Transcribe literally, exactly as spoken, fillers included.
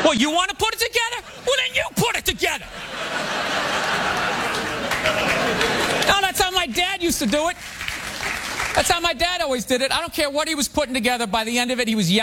Well, you want to put it together? Well, then you put it together. No, that's how my dad used to do it. That's how my dad always did it. I don't care what he was putting together. By the end of it, he was yelling.